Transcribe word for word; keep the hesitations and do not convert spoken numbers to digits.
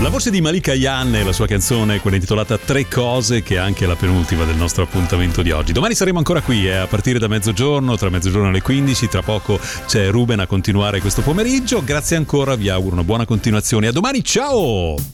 La voce di Malika Ayane e la sua canzone, quella intitolata Tre cose, che è anche la penultima del nostro appuntamento di oggi. Domani saremo ancora qui, eh, a partire da mezzogiorno, tra mezzogiorno e le quindici. Tra poco c'è Ruben a continuare questo pomeriggio. Grazie ancora, vi auguro una buona continuazione. A domani, ciao!